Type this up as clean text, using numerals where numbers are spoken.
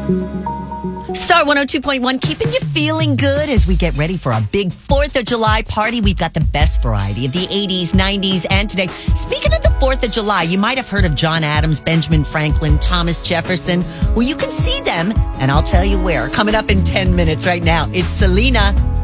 Star 102.1, keeping you feeling good as we get ready for a big 4th of July party. We've got the best variety of the 80s, 90s, and today. Speaking of the 4th of July, you might have heard of John Adams, Benjamin Franklin, Thomas Jefferson. Well, you can see them, and I'll tell you where. Coming up in 10 minutes right now, it's Selena.